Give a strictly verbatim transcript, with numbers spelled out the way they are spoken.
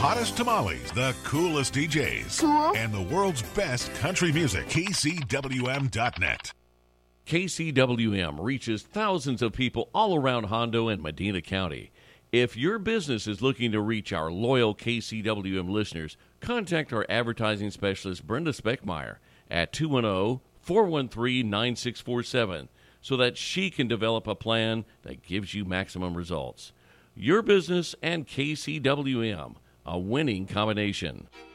hottest tamales, the coolest D Js, Cool. and the world's best country music. K C W M dot net. K C W M reaches thousands of people all around Hondo and Medina County. If your business is looking to reach our loyal K C W M listeners, contact our advertising specialist, Brenda Speckmeyer, at two one zero, four one three, nine six four seven so that she can develop a plan that gives you maximum results. Your business and K C W M, a winning combination.